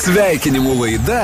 Sveikinimų laida.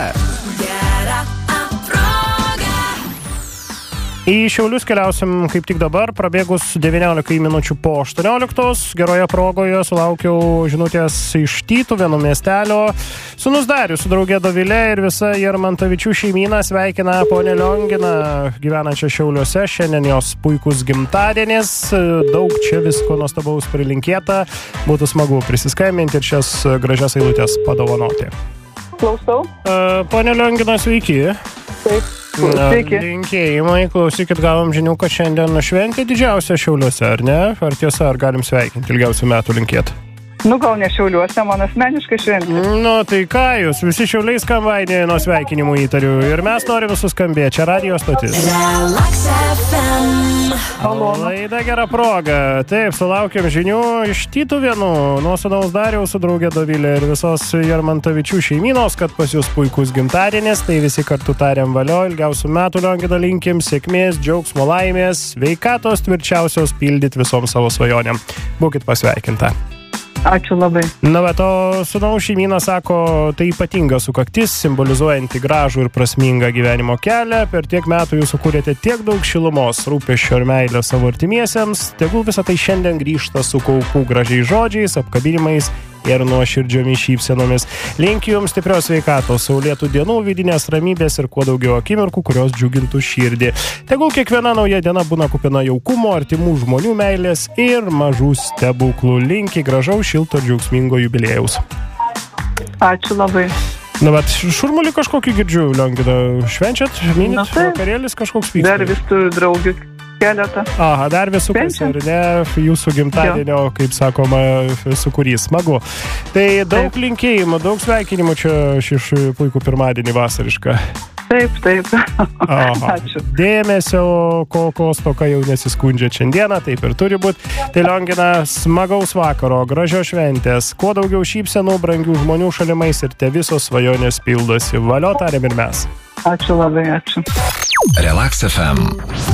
Į Šiaulius keliausim kaip tik dabar, prabėgus 19 minučių po 18. Geroje progoje sulaukiau žinutės iš Tytuvėnų miestelio. Sūnus Darius su draugė Dovilė ir visa Jarmantavičių šeimyna sveikina ponę Lionginą, gyvenančią Šiauliuose. Šiandien jos puikus gimtadienis, daug čia visko nuostabaus prilinkėta. Būtų smagu prisiskambinti ir šias gražias eilutės padovanoti. Klausau. Ponė Liongina, sveiki. Taip. Sveiki. Linkėjimai, klausykit, gavom žinių, kad šiandien šventė didžiausia Šiauliuose, ar ne? Ar tiesa, ar galim sveikinti, ilgiausių metų linkėt? Nu, gal ne Šiauliuose, man asmeniškai šventė. Nu, tai ką jūs, visi Šiauliai skambainė nuo sveikinimų įtariu ir mes norim visus skambėti, čia radijo stotis. Laida gera proga. Taip, sulaukėm žinių iš Tytuvėnų, nuo sūnaus Dariaus su draugė Dovilė ir visos Jarmantavičių šeimynos, kad pas jūs puikus gimtadienis, tai visi kartu tariam valio, ilgiausių metų Liongino linkim, sėkmės, džiaugsmo, laimės, sveikatos tvirčiausios pildyt visom savo svajonėm. Būkit pasveikinta. Ačiū labai. Na, bet o sūnaus šeimyna sako, tai ypatinga sukaktis, simbolizuojanti gražų ir prasmingą gyvenimo kelią. Per tiek metų jūs sukūrėte tiek daug šilumos, rūpesčio ir meilės savo artimiesiems. Tegul visą tai šiandien grįžta su kaupų gražiais žodžiais, apkabinimais ir nuoširdžiomis šypsenomis. Linkiu jums stiprios sveikatos, saulėtų dienų, vidinės ramybės ir kuo daugiau akimirkų, kurios džiugintų širdį. Tegul kiekviena nauja diena būna kupina jaukumo, artimų žmonių meilės ir mažų stebuklų. Linki gražaus, šilto, džiaugsmingo jubiliejaus. Ačiū labai. Na, bet šurmulį kažkokį girdžiu, Liongina. Švenčiat, minit, vakarėlis kažkoks vyksta? Dar vis tų draugių keletą. Aha, dar vis sukasi, ar ne, jūsų gimtadienio, kaip sakoma, sukūrys. Smagu. Tai daug linkėjimų, daug sveikinimų čia šį puikų pirmadienį vasarišką. Taip. Aha. Ačiū. Dėmesio, ko stoka jau nesiskundžia šiandieną, taip ir turi būti. Tai Liongina, smagaus vakaro, gražios šventės, kuo daugiau šypsenų, brangių žmonių šalimais ir te visos svajonės pildosi. Valio, tariam ir mes. Ačiū labai, ačiū. Relax FM.